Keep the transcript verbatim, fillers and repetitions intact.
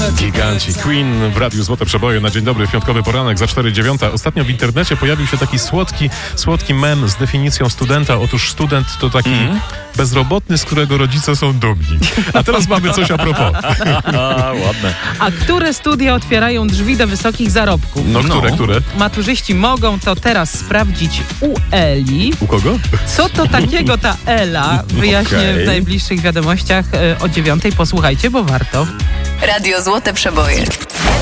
Giganci Queen w Radiu Złote Przeboje na dzień dobry, w piątkowy poranek za cztery dziewiąta. Ostatnio w internecie pojawił się taki słodki, słodki mem z definicją studenta. Otóż student to taki mm. bezrobotny, z którego rodzice są dumni. A teraz mamy coś a propos. A, ładne. A które studia otwierają drzwi do wysokich zarobków? No, które, no. które? Maturzyści mogą to teraz sprawdzić u Eli. U kogo? Co to takiego ta Ela? Wyjaśnię Okay. w najbliższych wiadomościach o dziewiątej. Posłuchajcie, bo warto. Radio Złote Przeboje.